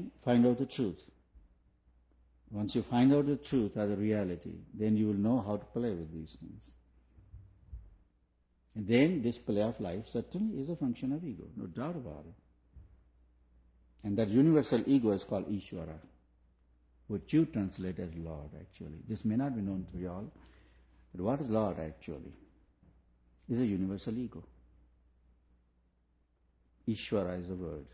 then find out the truth. Once you find out the truth or the reality, then you will know how to play with these things. And then this play of life certainly is a function of ego, no doubt about it. And that universal ego is called Ishvara, which you translate as Lord actually. This may not be known to you all, but what is Lord actually? Is a universal ego. Ishvara is the word.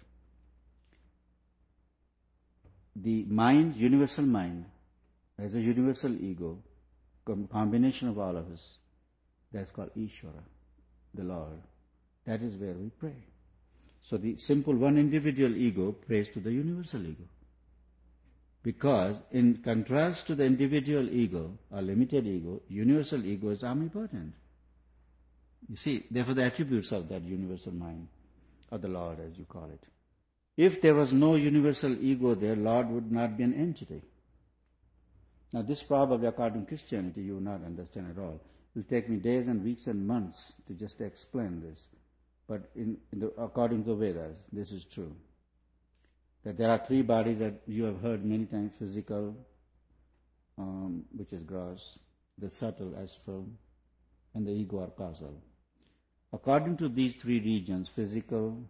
The mind, universal mind, as a universal ego, combination of all of us, that's called Ishvara, the Lord. That is where we pray. So the simple one individual ego prays to the universal ego. Because in contrast to the individual ego or limited ego, universal ego is omnipotent. You see, therefore the attributes of that universal mind, or the Lord as you call it. If there was no universal ego there, Lord would not be an entity. Now this probably according to Christianity you will not understand at all. It will take me days and weeks and months to just explain this. But according to the Vedas, this is true. That there are three bodies that you have heard many times, physical, which is gross, the subtle, astral, and the ego or causal. According to these three regions, physical,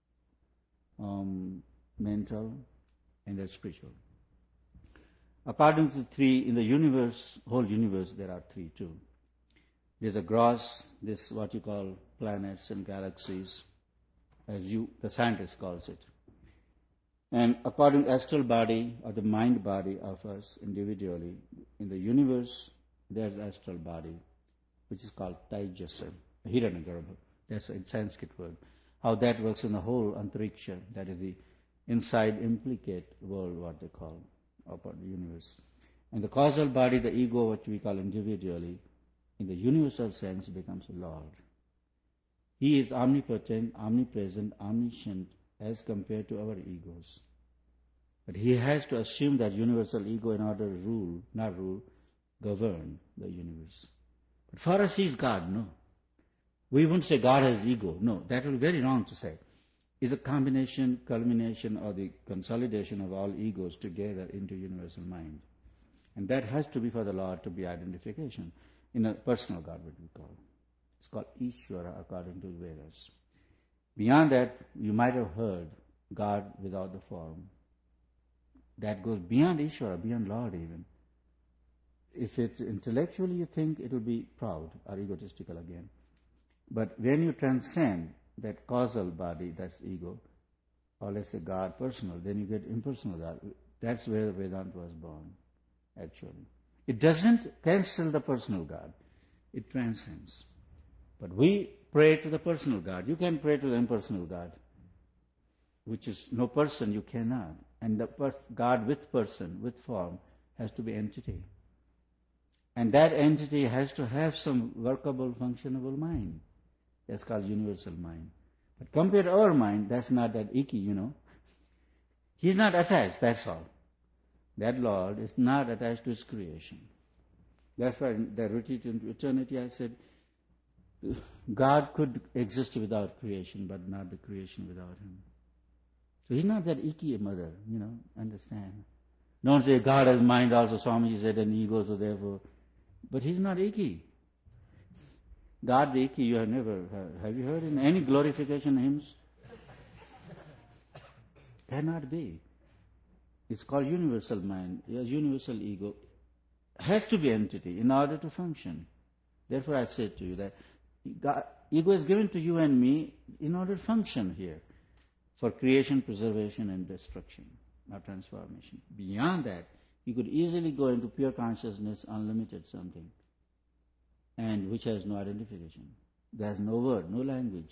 mental, and the spiritual. According to three, in the universe, whole universe, there are three too. There's a gross, this what you call planets and galaxies, as the scientist calls it. And according to astral body or the mind body of us individually, in the universe, there's astral body, which is called Taijasa, Hiranyagarbha. That's a Sanskrit word. How that works in the whole antariksha, that is the inside implicate world, what they call, about the universe. And the causal body, the ego, what we call individually, in the universal sense becomes Lord. He is omnipotent, omnipresent, omniscient as compared to our egos. But he has to assume that universal ego in order to govern the universe. But for us he is God, no. We wouldn't say God has ego. No, that would be very wrong to say. It's a combination, culmination, or the consolidation of all egos together into universal mind. And that has to be for the Lord to be identification. In a personal God, what we call. It's called Ishvara according to the Vedas. Beyond that, you might have heard God without the form. That goes beyond Ishvara, beyond Lord even. If it's intellectually you think, it will be proud or egotistical again. But when you transcend that causal body, that's ego, or let's say God personal, then you get impersonal God. That's where Vedanta was born, actually. It doesn't cancel the personal God. It transcends. But we pray to the personal God. You can pray to the impersonal God, which is no person, you cannot. And the God with person, with form, has to be entity. And that entity has to have some workable, functionable mind. That's called universal mind. But compared to our mind, that's not that icky, He's not attached, that's all. That Lord is not attached to His creation. That's why in the retreat into eternity I said, God could exist without creation, but not the creation without Him. So He's not that icky a mother, understand. Don't say God has mind also, Swamiji said, and ego, so therefore. But He's not icky. God the icky you have never heard. Have you heard in any glorification hymns? Cannot be. It's called universal mind, universal ego. Has to be entity in order to function. Therefore I said to you that ego is given to you and me in order to function here for creation, preservation and destruction, not transformation. Beyond that, you could easily go into pure consciousness, unlimited something, and which has no identification. There is no word, no language.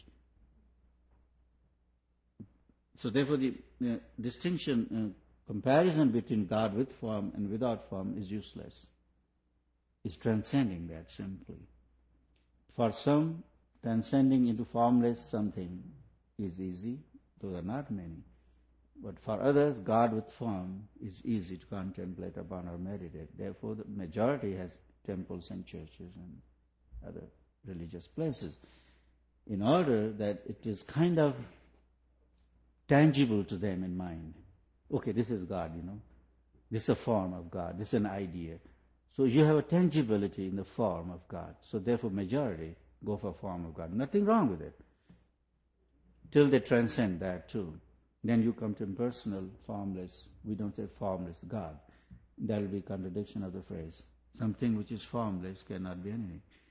So therefore the distinction, comparison between God with form and without form is useless. It's transcending that simply. For some, transcending into formless something is easy, though there are not many. But for others, God with form is easy to contemplate upon or meditate. Therefore, the majority has temples and churches and other religious places, in order that it is kind of tangible to them in mind. Okay, this is God, This is a form of God. This is an idea. So you have a tangibility in the form of God. So therefore majority go for form of God. Nothing wrong with it. Till they transcend that too. Then you come to impersonal, formless. We don't say formless God. That will be contradiction of the phrase. Something which is formless cannot be anything.